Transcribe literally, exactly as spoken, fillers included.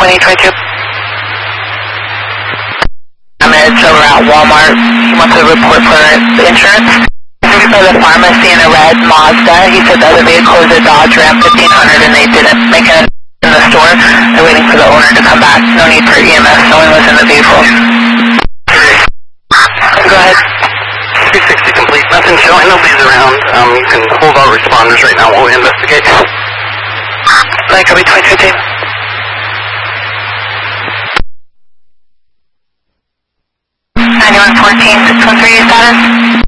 twenty twenty-two. Minutes over at Walmart. He wants to report for the insurance. For the pharmacy in a red Mazda. He said the other vehicle is a Dodge Ram fifteen hundred and they didn't make it in the store. They're waiting for the owner to come back. No need for E M S. No one was in the vehicle. Go ahead. three sixty complete. Nothing showing. Nobody's around. Um, you can hold all responders right now while we investigate. Like, copy twenty fifteen. ninety-one fourteen, six one three status.